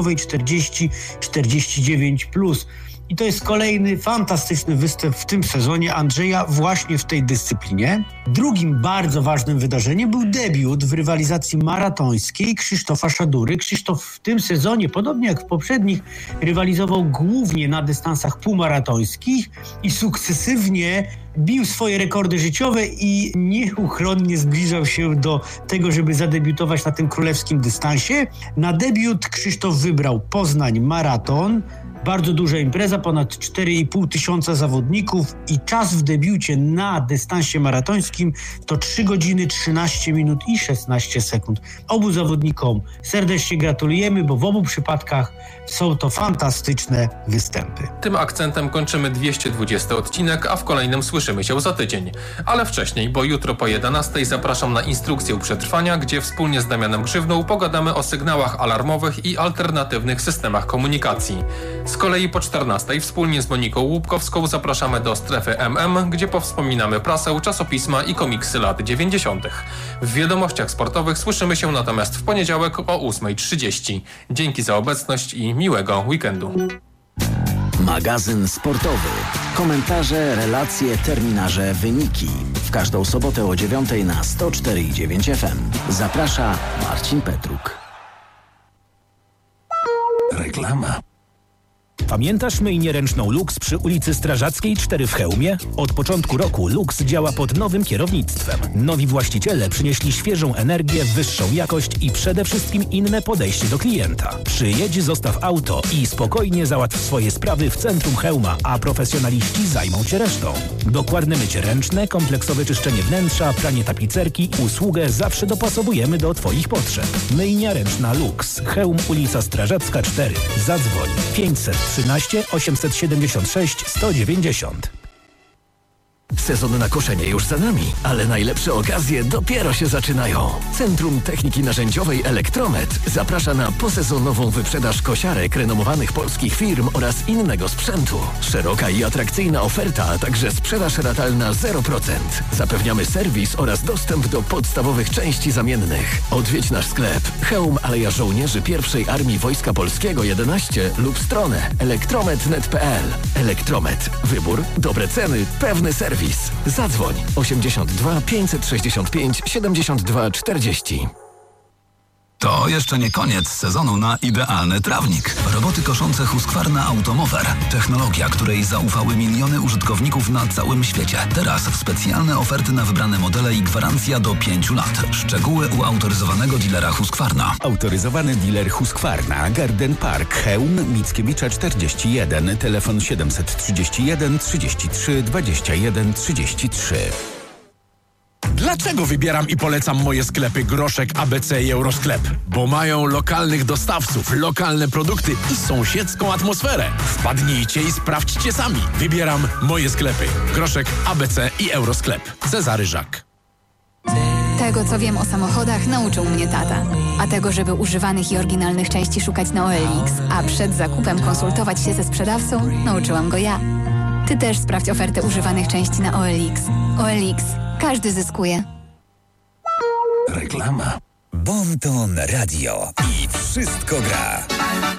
40-49+. I to jest kolejny fantastyczny występ w tym sezonie Andrzeja właśnie w tej dyscyplinie. Drugim bardzo ważnym wydarzeniem był debiut w rywalizacji maratońskiej Krzysztofa Szadury. Krzysztof w tym sezonie, podobnie jak w poprzednich, rywalizował głównie na dystansach półmaratońskich i sukcesywnie bił swoje rekordy życiowe i nieuchronnie zbliżał się do tego, żeby zadebiutować na tym królewskim dystansie. Na debiut Krzysztof wybrał Poznań maraton. Bardzo duża impreza, ponad 4,5 tysiąca zawodników i czas w debiucie na dystansie maratońskim to 3 godziny 13 minut i 16 sekund. Obu zawodnikom serdecznie gratulujemy, bo w obu przypadkach są to fantastyczne występy. Tym akcentem kończymy 220 odcinek, a w kolejnym słyszymy się za tydzień. Ale wcześniej, bo jutro po 11 zapraszam na instrukcję przetrwania, gdzie wspólnie z Damianem Grzywną pogadamy o sygnałach alarmowych i alternatywnych systemach komunikacji. Z kolei po 14 wspólnie z Moniką Łupkowską zapraszamy do Strefy MM, gdzie powspominamy prasę, czasopisma i komiksy lat 90. W wiadomościach sportowych słyszymy się natomiast w poniedziałek o 8:30. Dzięki za obecność i miłego weekendu. Magazyn sportowy. Komentarze, relacje, terminarze, wyniki. W każdą sobotę o 9 na 104,9 FM. Zaprasza Marcin Petruk. Reklama. Pamiętasz myjnię ręczną Lux przy ulicy Strażackiej 4 w Chełmie? Od początku roku Lux działa pod nowym kierownictwem. Nowi właściciele przynieśli świeżą energię, wyższą jakość i przede wszystkim inne podejście do klienta. Przyjedź, zostaw auto i spokojnie załatw swoje sprawy w centrum Chełma, a profesjonaliści zajmą się resztą. Dokładne mycie ręczne, kompleksowe czyszczenie wnętrza, pranie tapicerki, usługę zawsze dopasowujemy do Twoich potrzeb. Myjnia ręczna Lux. Chełm, ulica Strażacka 4. Zadzwoń 513 876 190. Sezon na koszenie już za nami, ale najlepsze okazje dopiero się zaczynają. Centrum Techniki Narzędziowej Elektromet zaprasza na posezonową wyprzedaż kosiarek renomowanych polskich firm oraz innego sprzętu. Szeroka i atrakcyjna oferta, a także sprzedaż ratalna 0%. Zapewniamy serwis oraz dostęp do podstawowych części zamiennych. Odwiedź nasz sklep Chełm Aleja Żołnierzy I Armii Wojska Polskiego 11 lub stronę elektromet.net.pl. Elektromet. Wybór, dobre ceny, pewny serwis. Zadzwoń 82 565 72 40. To jeszcze nie koniec sezonu na idealny trawnik. Roboty koszące Husqvarna Automower. Technologia, której zaufały miliony użytkowników na całym świecie. Teraz specjalne oferty na wybrane modele i gwarancja do 5 lat. Szczegóły u autoryzowanego dealera Husqvarna. Autoryzowany dealer Husqvarna, Garden Park, Chełm, Mickiewicza 41, telefon 731 33 21 33. Dlaczego wybieram i polecam moje sklepy Groszek, ABC i Eurosklep? Bo mają lokalnych dostawców, lokalne produkty i sąsiedzką atmosferę. Wpadnijcie i sprawdźcie sami. Wybieram moje sklepy Groszek, ABC i Eurosklep. Cezary Żak. Tego, co wiem o samochodach, nauczył mnie tata. A tego, żeby używanych i oryginalnych części szukać na OLX, a przed zakupem konsultować się ze sprzedawcą, nauczyłam go ja. Ty też sprawdź ofertę używanych części na OLX. OLX. Każdy zyskuje. Reklama. Bon Ton Radio. I wszystko gra.